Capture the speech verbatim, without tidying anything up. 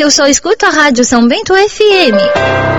eu só escuto a Rádio São Bento F M.